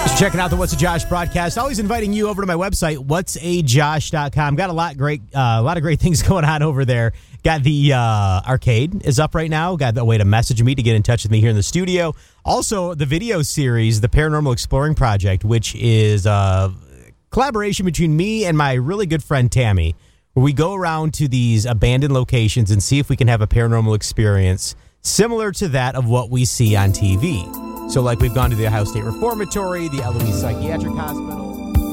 Checking out the What's a Josh broadcast. Always inviting you over to my website, whatsajosh.com. Got a lot of great things going on over there. Got the arcade is up right now. Got a way to message me to get in touch with me here in the studio. Also, the video series, The Paranormal Exploring Project, which is a collaboration between me and my really good friend Tammy, where we go around to these abandoned locations and see if we can have a paranormal experience similar to that of what we see on TV. So, like, we've gone to the Ohio State Reformatory, the Eloise Psychiatric Hospital.